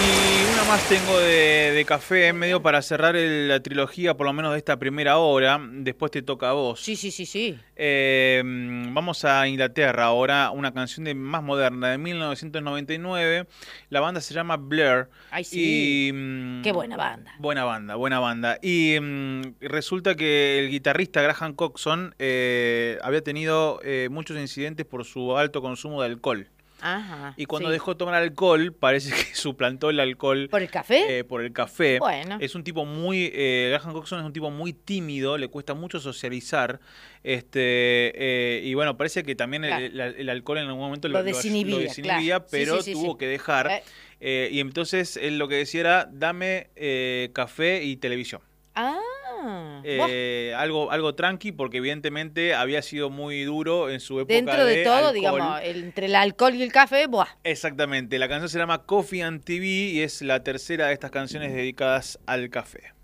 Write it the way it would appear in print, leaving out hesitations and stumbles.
Y una más tengo de café, medio para cerrar la trilogía, por lo menos de esta primera hora. Después te toca a vos. Sí. Vamos a Inglaterra ahora, una canción más moderna, de 1999. La banda se llama Blur. Ay, sí. Y Qué buena banda. buena banda, buena banda. Y resulta que el guitarrista Graham Coxon había tenido muchos incidentes por su alto consumo de alcohol. Ajá. Y cuando Sí. dejó de tomar alcohol, parece que suplantó el alcohol ¿Por el café? por el café. Bueno. Es un tipo muy, Graham Coxon es un tipo muy tímido, le cuesta mucho socializar. Y bueno, parece que también Claro. el alcohol en algún momento Lo lo desinhibía, desinhibía, claro. pero Sí. tuvo que dejar. Y entonces él lo que decía era, dame café y televisión. Buah. Algo tranqui, porque evidentemente había sido muy duro en su época Dentro de de todo, alcohol. digamos, entre el alcohol y el café, buah. Exactamente, la canción se llama Coffee and TV y es la tercera de estas canciones dedicadas al café.